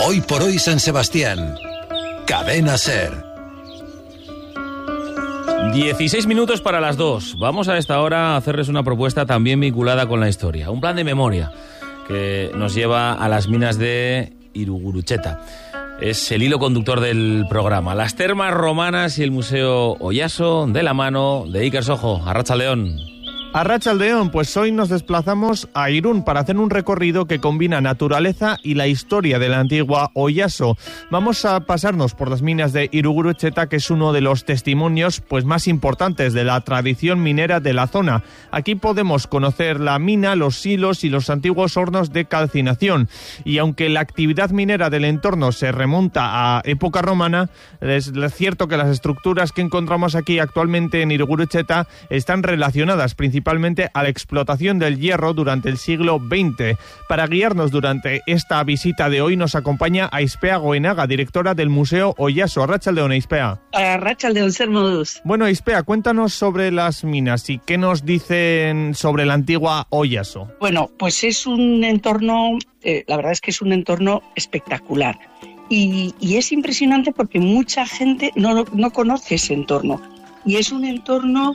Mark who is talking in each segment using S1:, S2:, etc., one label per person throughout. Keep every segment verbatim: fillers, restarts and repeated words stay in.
S1: Hoy por hoy San Sebastián. Cadena SER.
S2: dieciséis minutos para las dos. Vamos a esta hora a hacerles una propuesta también vinculada con la historia. Un plan de memoria que nos lleva a las minas de Irugurutxeta. Es el hilo conductor del programa. Las termas romanas y el Museo Oyaso, de la mano de Iker Sojo. Arratsaldeon.
S3: Arratsaldeon, pues hoy nos desplazamos a Irún para hacer un recorrido que combina naturaleza y la historia de la antigua Oyaso. Vamos a pasarnos por las minas de Irugurutxeta, que es uno de los testimonios pues más importantes de la tradición minera de la zona. Aquí podemos conocer la mina, los silos y los antiguos hornos de calcinación. Y aunque la actividad minera del entorno se remonta a época romana, es cierto que las estructuras que encontramos aquí actualmente en Irugurutxeta están relacionadas principalmente principalmente a la explotación del hierro durante el siglo veinte. Para guiarnos durante esta visita de hoy nos acompaña Aizpea Goenaga, directora del Museo Oyaso. Arratsaldeon, Aizpea.
S4: Arratsaldeon, zer moduz.
S3: Bueno, Aizpea, cuéntanos sobre las minas y qué nos dicen sobre la antigua Oyaso.
S4: Bueno, pues es un entorno, eh, la verdad es que es un entorno espectacular. Y, y es impresionante porque mucha gente no, no conoce ese entorno. Y es un entorno,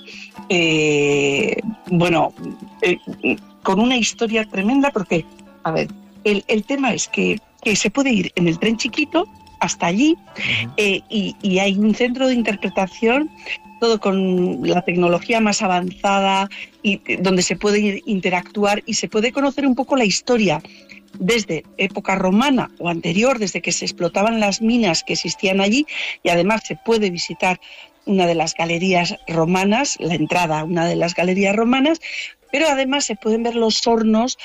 S4: eh, bueno, eh, con una historia tremenda porque, a ver, el, el tema es que, que se puede ir en el tren chiquito hasta allí uh-huh. eh, y, y hay un centro de interpretación, todo con la tecnología más avanzada, y donde se puede interactuar y se puede conocer un poco la historia desde época romana o anterior, desde que se explotaban las minas que existían allí, y además se puede visitar una de las galerías romanas, la entrada a una de las galerías romanas, pero además se pueden ver los hornos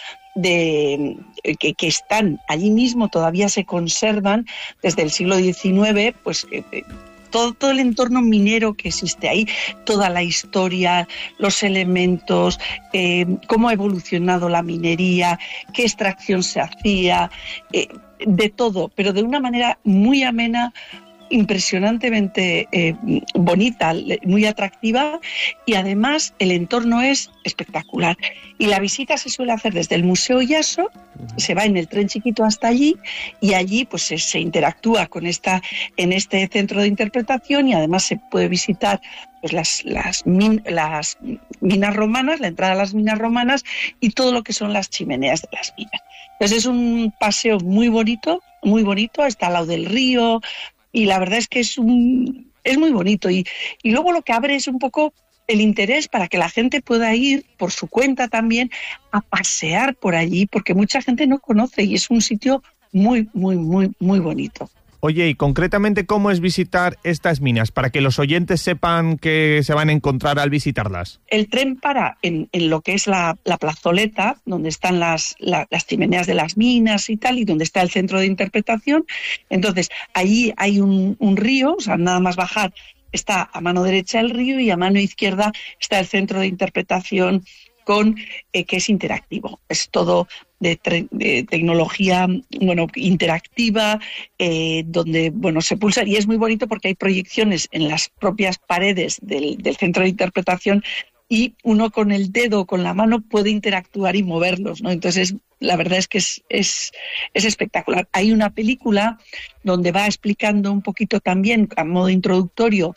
S4: de, que, que están allí mismo, todavía se conservan desde el siglo diecinueve, pues eh, todo, todo el entorno minero que existe ahí, toda la historia, los elementos, eh, cómo ha evolucionado la minería, qué extracción se hacía, eh, de todo, pero de una manera muy amena, impresionantemente eh, bonita, muy atractiva, y además el entorno es espectacular. Y la visita se suele hacer desde el Museo Oyaso, se va en el tren chiquito hasta allí y allí pues se, se interactúa con esta en este centro de interpretación, y además se puede visitar pues las las, min, las minas romanas, la entrada a las minas romanas y todo lo que son las chimeneas de las minas. Entonces es un paseo muy bonito, muy bonito, está al lado del río. Y la verdad es que es un es muy bonito. Y, y luego lo que abre es un poco el interés para que la gente pueda ir por su cuenta también a pasear por allí, porque mucha gente no conoce y es un sitio muy, muy, muy, muy bonito.
S3: Oye, y concretamente, ¿cómo es visitar estas minas? Para que los oyentes sepan qué se van a encontrar al visitarlas.
S4: El tren para en, en lo que es la, la plazoleta, donde están las, la, las chimeneas de las minas y tal, y donde está el centro de interpretación. Entonces, ahí hay un, un río, o sea, nada más bajar, está a mano derecha el río y a mano izquierda está el centro de interpretación con eh, que es interactivo. Es todo de, tre- de tecnología, bueno, interactiva, eh, donde, bueno, se pulsa, y es muy bonito porque hay proyecciones en las propias paredes del, del centro de interpretación, y uno con el dedo o con la mano puede interactuar y moverlos, ¿no? Entonces, la verdad es que es, es, es espectacular. Hay una película donde va explicando un poquito también, a modo introductorio,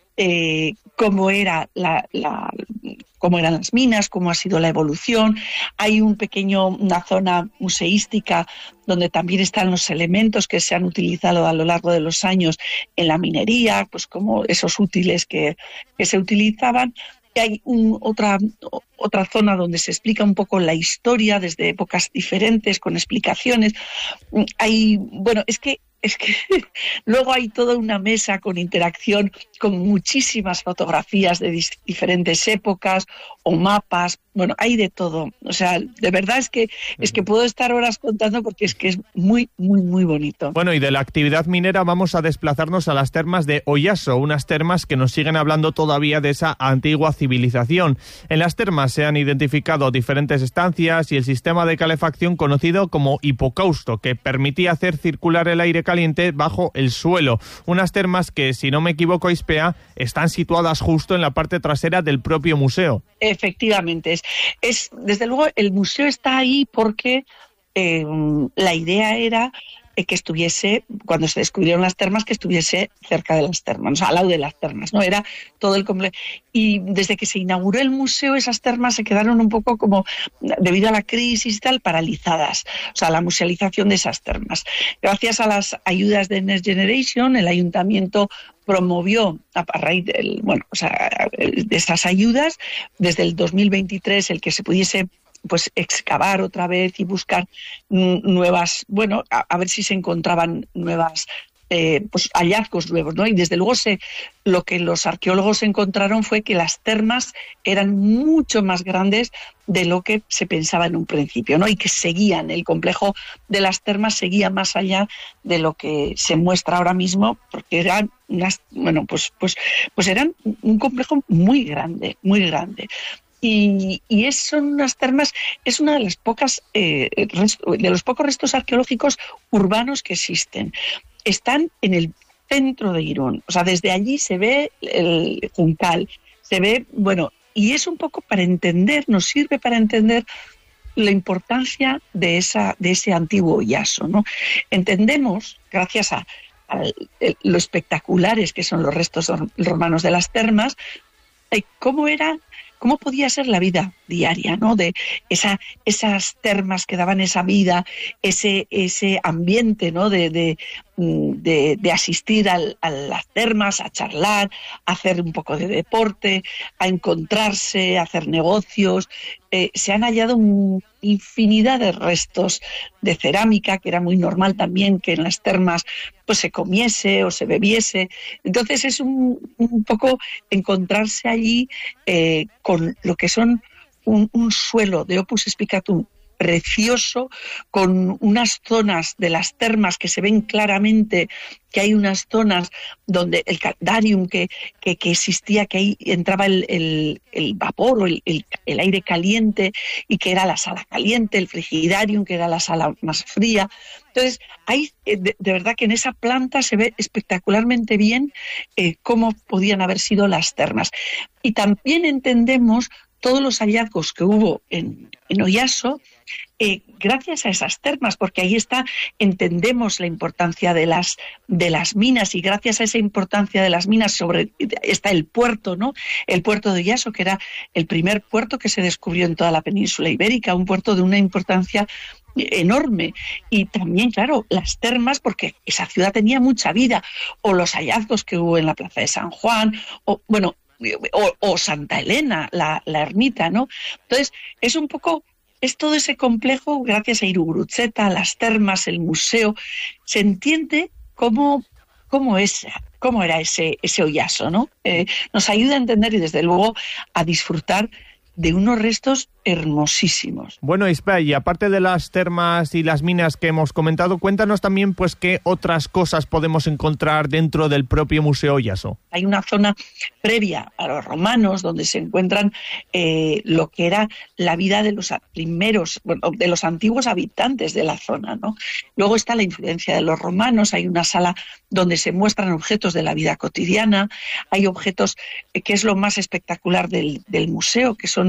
S4: eh, cómo era la, la cómo eran las minas, cómo ha sido la evolución. Hay un pequeño, una zona museística donde también están los elementos que se han utilizado a lo largo de los años en la minería, pues como esos útiles que, que se utilizaban. Y hay un, otra, otra zona donde se explica un poco la historia desde épocas diferentes, con explicaciones. Hay, bueno, es que Es que luego hay toda una mesa con interacción, con muchísimas fotografías de dis- diferentes épocas o mapas. Bueno, hay de todo. O sea, de verdad es que es que puedo estar horas contando porque es que es muy, muy, muy bonito.
S3: Bueno, y de la actividad minera vamos a desplazarnos a las termas de Oyaso, unas termas que nos siguen hablando todavía de esa antigua civilización. En las termas se han identificado diferentes estancias y el sistema de calefacción conocido como hipocausto, que permitía hacer circular el aire caliente bajo el suelo. Unas termas que, si no me equivoco, Aizpea, están situadas justo en la parte trasera del propio museo.
S4: Efectivamente, es, es desde luego el museo está ahí porque eh, la idea era eh, que estuviese, cuando se descubrieron las termas, que estuviese cerca de las termas, o sea, al lado de las termas, ¿no? Era todo el complejo. Y desde que se inauguró el museo, esas termas se quedaron un poco como, debido a la crisis y tal, paralizadas. O sea, la musealización de esas termas. Gracias a las ayudas de Next Generation, el ayuntamiento promovió a raíz del, bueno, o sea, de esas ayudas, desde el dos mil veintitrés, el que se pudiese pues excavar otra vez y buscar nuevas, bueno, a, a ver si se encontraban nuevas eh, pues hallazgos nuevos, ¿no? Y desde luego se, lo que los arqueólogos encontraron fue que las termas eran mucho más grandes de lo que se pensaba en un principio, ¿no? Y que seguían, el complejo de las termas seguía más allá de lo que se muestra ahora mismo, porque eran unas, bueno, pues, pues, pues eran un complejo muy grande, muy grande. Y, y es, son unas termas, es una de las pocas, eh, de los pocos restos arqueológicos urbanos que existen. Están en el centro de Irún, o sea, desde allí se ve el Juncal, se ve, bueno, y es un poco para entender, nos sirve para entender la importancia de esa, de ese antiguo Oyaso, ¿no? Entendemos, gracias a, a lo espectaculares que son los restos romanos de las termas, cómo era, cómo podía ser la vida diaria, ¿no? De esa, esas termas que daban esa vida, ese, ese ambiente, ¿no? De, de, de, de asistir al, a las termas, a charlar, a hacer un poco de deporte, a encontrarse, a hacer negocios. Eh, se han hallado un, infinidad de restos de cerámica, que era muy normal también que en las termas pues se comiese o se bebiese. Entonces es un, un poco encontrarse allí eh, con lo que son un, un suelo de Opus Spicatum precioso, con unas zonas de las termas que se ven claramente, que hay unas zonas donde el caldarium que, que, que existía, que ahí entraba el, el, el vapor o el, el, el aire caliente, y que era la sala caliente, el frigidarium, que era la sala más fría. Entonces, hay, de, de verdad que en esa planta se ve espectacularmente bien eh, cómo podían haber sido las termas. Y también entendemos todos los hallazgos que hubo en, en Oyaso, eh, gracias a esas termas, porque ahí está, entendemos la importancia de las, de las minas, y gracias a esa importancia de las minas sobre, está el puerto, ¿no? El puerto de Oyaso, que era el primer puerto que se descubrió en toda la península ibérica, un puerto de una importancia enorme. Y también, claro, las termas, porque esa ciudad tenía mucha vida, o los hallazgos que hubo en la plaza de San Juan, o bueno, O, o Santa Elena, la, la ermita, ¿no? Entonces, es un poco, es todo ese complejo, gracias a Irugurutzeta, las termas, el museo, se entiende cómo, cómo, es, cómo era ese, ese Oyaso, ¿no? Eh, nos ayuda a entender y, desde luego, a disfrutar de unos restos hermosísimos.
S3: Bueno, Ispa, y aparte de las termas y las minas que hemos comentado, cuéntanos también pues qué otras cosas podemos encontrar dentro del propio Museo Oyaso.
S4: Hay una zona previa a los romanos donde se encuentran eh, lo que era la vida de los primeros, bueno, de los antiguos habitantes de la zona, ¿no? Luego está la influencia de los romanos, hay una sala donde se muestran objetos de la vida cotidiana, hay objetos eh, que es lo más espectacular del, del museo, que son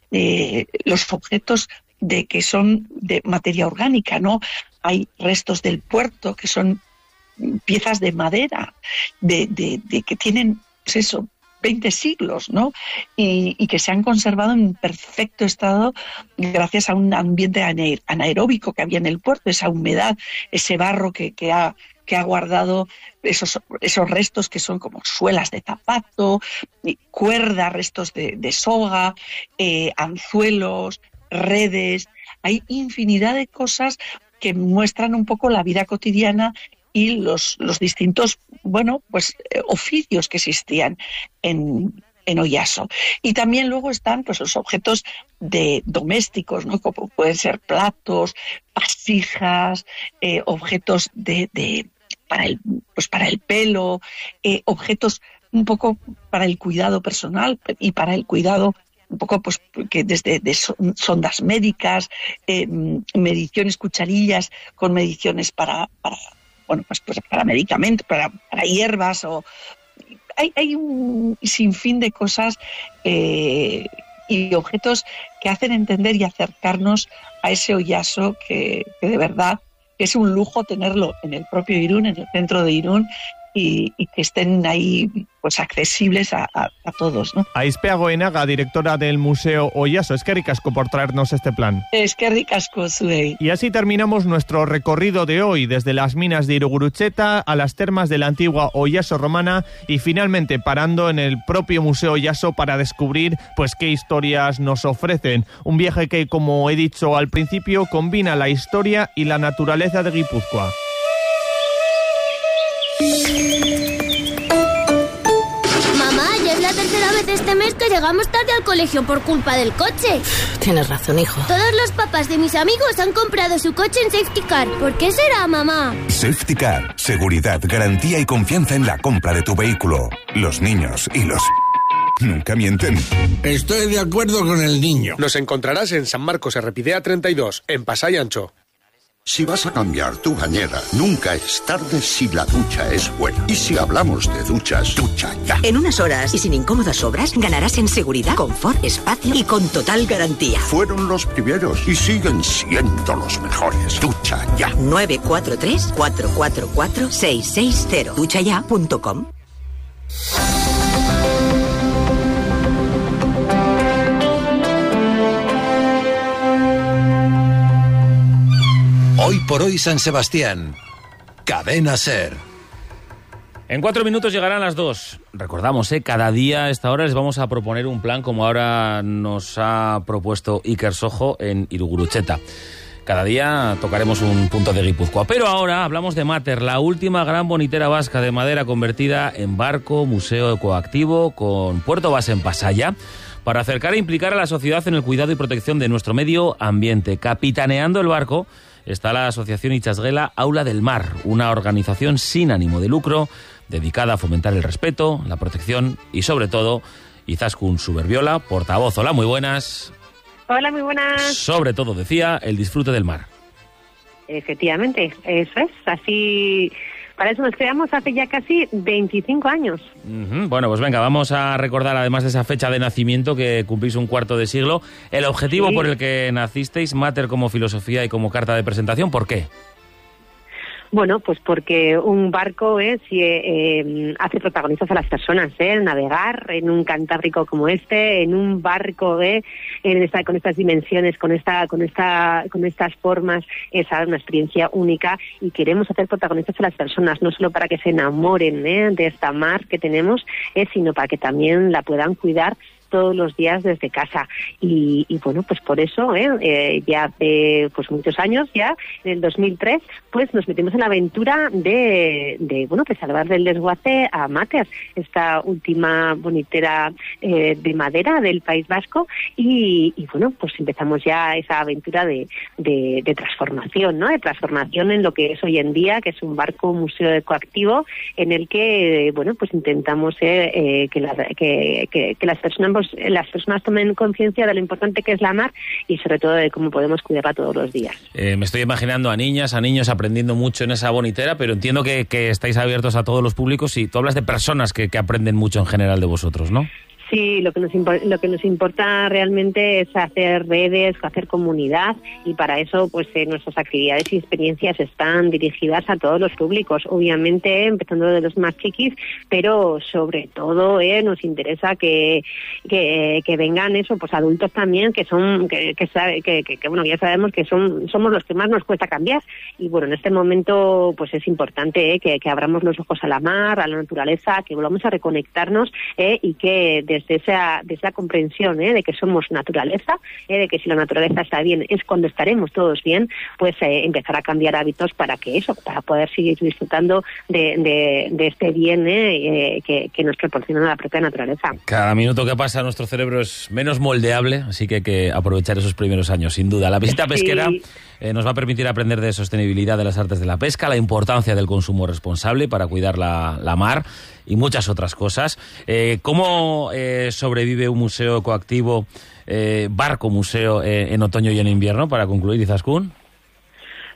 S4: Eh, los objetos de que son de materia orgánica, ¿no? Hay restos del puerto que son piezas de madera, de, de, de que tienen, pues eso, veinte siglos, ¿no? Y, y que se han conservado en perfecto estado gracias a un ambiente anaeróbico que había en el puerto, esa humedad, ese barro que, que ha que ha guardado esos, esos restos que son como suelas de zapato, cuerdas, restos de, de soga, eh, anzuelos, redes. Hay infinidad de cosas que muestran un poco la vida cotidiana y los, los distintos, bueno, pues eh, oficios que existían en, en Oyaso. Y también luego están pues los objetos de domésticos, ¿no? Como pueden ser platos, vasijas, eh, objetos de, de para el pues para el pelo, eh, objetos un poco para el cuidado personal y para el cuidado un poco pues que desde de sondas médicas, eh, mediciones, cucharillas con mediciones para para bueno pues, pues para medicamentos, para, para hierbas, o hay, hay un sinfín de cosas eh, y objetos que hacen entender y acercarnos a ese Oyaso que, que de verdad que es un lujo tenerlo en el propio Irún, en el centro de Irún, y, y que estén ahí pues accesibles a, a, a todos, ¿no?
S3: Aizpea Goenaga, directora del Museo Oyaso, eskerrik asko por traernos este plan.
S4: Eskerrik asko zuei.
S3: Y así terminamos nuestro recorrido de hoy, desde las minas de Irugurucheta a las termas de la antigua Oyaso romana y finalmente parando en el propio Museo Oyaso para descubrir pues qué historias nos ofrecen. Un viaje que, como he dicho al principio, combina la historia y la naturaleza de Guipúzcoa.
S5: Tercera vez este mes que llegamos tarde al colegio por culpa del coche.
S6: Tienes razón, hijo.
S5: Todos los papás de mis amigos han comprado su coche en Safety Car. ¿Por qué será, mamá?
S7: Safety Car. Seguridad, garantía y confianza en la compra de tu vehículo. Los niños y los... nunca mienten.
S8: Estoy de acuerdo con el niño.
S9: Nos encontrarás en San Marcos Errepidea treinta y dos, en Pasay Ancho.
S10: Si vas a cambiar tu bañera, nunca es tarde si la ducha es buena. Y si hablamos de duchas, ducha ya.
S6: En unas horas y sin incómodas obras, ganarás en seguridad, confort, espacio y con total garantía.
S10: Fueron los primeros y siguen siendo los mejores. Ducha ya.
S6: nueve cuatro tres, cuatro cuatro cuatro, seis seis cero. ducha ya punto com.
S1: Hoy por hoy San Sebastián. Cadena SER.
S2: En cuatro minutos llegarán las dos. Recordamos, ¿eh? Cada día a esta hora les vamos a proponer un plan como ahora nos ha propuesto Iker Sojo en Irugurucheta. Cada día tocaremos un punto de Guipúzcoa. Pero ahora hablamos de Mater, la última gran bonitera vasca de madera convertida en barco, museo ecoactivo, con puerto base en Pasaya, para acercar e implicar a la sociedad en el cuidado y protección de nuestro medio ambiente. Capitaneando el barco está la Asociación Itxasgela Aula del Mar, una organización sin ánimo de lucro dedicada a fomentar el respeto, la protección y, sobre todo, Izaskun Suberbiola, portavoz. Hola, muy buenas.
S11: Hola, muy buenas.
S2: Sobre todo, decía, el disfrute del mar.
S11: Efectivamente, eso es. Así, para eso nos creamos hace ya casi veinticinco años.
S2: Uh-huh. Bueno, pues venga, vamos a recordar, además de esa fecha de nacimiento, que cumplís un cuarto de siglo, el objetivo sí. por el que nacisteis, Mater como filosofía y como carta de presentación. ¿Por qué?
S11: Bueno, pues porque un barco es, eh, eh, hace protagonistas a las personas, ¿eh? Navegar en un Cantábrico como este, en un barco, ¿eh? en esta, con estas dimensiones, con esta, con esta, con estas formas, es una experiencia única y queremos hacer protagonistas a las personas, no solo para que se enamoren, ¿eh? de esta mar que tenemos, eh, sino para que también la puedan cuidar todos los días desde casa. Y, y bueno, pues por eso, ¿eh? Eh, ya hace pues muchos años, ya en el dos mil tres, pues nos metimos en la aventura de, de bueno, de salvar del desguace a Mater, esta última bonitera eh, de madera del País Vasco, y, y bueno, pues empezamos ya esa aventura de, de, de transformación, ¿no? De transformación en lo que es hoy en día, que es un barco museo ecoactivo, en el que, bueno, pues intentamos eh, eh, que, la, que, que, que las personas las personas tomen conciencia de lo importante que es la mar y sobre todo de cómo podemos cuidarla todos los días.
S2: Eh, me estoy imaginando a niñas, a niños aprendiendo mucho en esa bonitera, pero entiendo que, que estáis abiertos a todos los públicos y tú hablas de personas que, que aprenden mucho en general de vosotros, ¿no?
S11: Sí, lo que nos impo- lo que nos importa realmente es hacer redes, hacer comunidad y para eso pues eh, nuestras actividades y experiencias están dirigidas a todos los públicos, obviamente empezando de los más chiquis, pero sobre todo eh, nos interesa que, que que vengan eso pues adultos también que son que que, sabe, que, que, que bueno ya sabemos que son somos los que más nos cuesta cambiar y bueno en este momento pues es importante eh, que, que abramos los ojos a la mar, a la naturaleza, que volvamos a reconectarnos eh, y que desde esa, desde esa comprensión ¿eh? de que somos naturaleza, ¿eh? de que si la naturaleza está bien es cuando estaremos todos bien, pues eh, empezar a cambiar hábitos para que eso, para poder seguir disfrutando de, de, de este bien ¿eh? Eh, que, que nos proporciona la propia naturaleza.
S2: Cada minuto que pasa nuestro cerebro es menos moldeable, así que hay que aprovechar esos primeros años, sin duda. La visita pesquera sí. eh, nos va a permitir aprender de sostenibilidad de las artes de la pesca, la importancia del consumo responsable para cuidar la, la mar y muchas otras cosas. Eh, ¿Cómo eh, sobrevive un museo ecoactivo, eh, barco museo, eh, en otoño y en invierno, para concluir, Izaskun?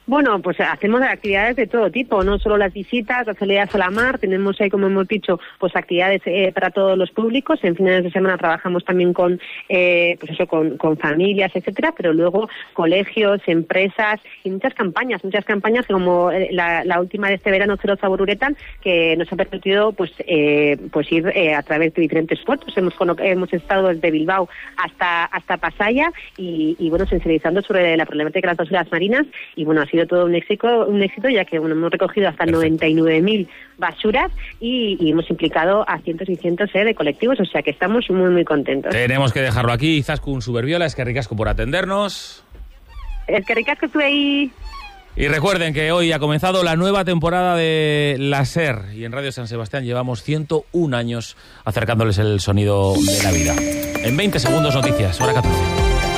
S11: Bueno, pues hacemos actividades de todo tipo, no solo las visitas, las salidas a la mar, tenemos ahí, como hemos dicho, pues actividades eh, para todos los públicos. En fines de semana trabajamos también con, eh, pues eso, con, con familias, etcétera, pero luego colegios, empresas y muchas campañas, muchas campañas como la, la última de este verano, Cero Sabor Uretan, que nos ha permitido pues eh, pues ir eh, a través de diferentes puertos. Hemos hemos estado desde Bilbao hasta hasta Pasaya y, y bueno, sensibilizando sobre la problemática de las basuras marinas y bueno, ha sido todo un éxito, un éxito ya que bueno, hemos recogido hasta Perfecto. noventa y nueve mil basuras y, y hemos implicado a cientos y cientos eh, de colectivos, o sea que estamos muy muy contentos.
S2: Tenemos que dejarlo aquí. Izaskun Superviola, es que ricasco por atendernos.
S11: Es que ricasco estuve ahí.
S2: Y recuerden que hoy ha comenzado la nueva temporada de La SER y en Radio San Sebastián llevamos ciento un años acercándoles el sonido de la vida. En veinte segundos noticias, hora catorce.